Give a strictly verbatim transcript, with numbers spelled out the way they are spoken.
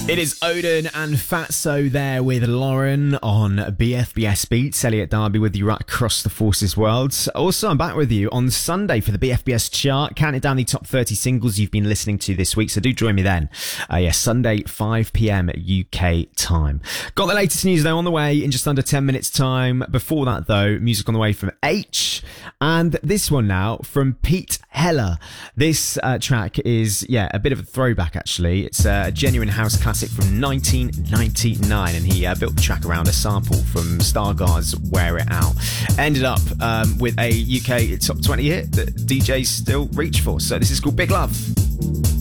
It is Odin and Fatso there with Lauren on B F B S Beats. Elliot Darby with you right across the Forces world. Also, I'm back with you on Sunday for the B F B S chart, counting down the top thirty singles you've been listening to this week. So do join me then. Uh, yes, Sunday, five p.m. U K time. Got the latest news though on the way in just under ten minutes time. Before that though, music on the way from H. And this one now from Pete Heller. This uh, track is, yeah, a bit of a throwback actually. It's a genuine house classic from nineteen ninety-nine, and he uh, built the track around a sample from Stargard's Wear It Out. Ended up um, with a U K top twenty hit that D Js still reach for. So this is called Big Love.